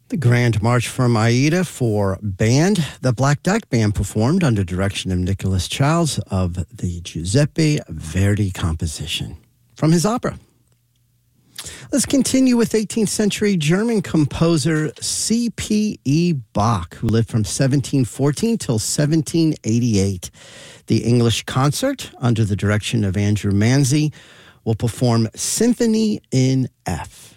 The Grand March from Aida for band. The Black Duck Band performed under direction of Nicholas Childs of the Giuseppe Verdi composition from his opera. Let's continue with 18th century German composer C.P.E. Bach, who lived from 1714 till 1788. The English Concert, under the direction of Andrew Manzi, will perform Symphony in F.